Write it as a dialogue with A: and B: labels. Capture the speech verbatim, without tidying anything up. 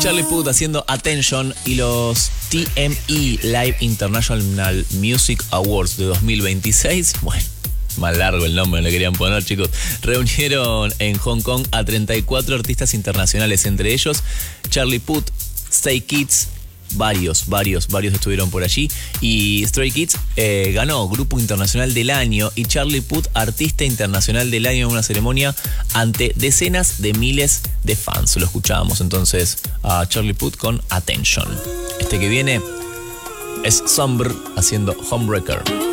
A: Charlie Puth haciendo Attention y los T M E Live International Music Awards de dos mil veintiséis. Bueno, más largo el nombre, no le querían poner, chicos. Reunieron en Hong Kong a treinta y cuatro artistas internacionales, entre ellos Charlie Puth, Stray Kids. Varios, varios, varios estuvieron por allí. Y Stray Kids eh, ganó Grupo Internacional del Año y Charlie Puth Artista Internacional del Año en una ceremonia ante decenas de miles de fans. Lo escuchábamos entonces a Charlie Puth con Attention. Este que viene es Sombre haciendo Homebreaker.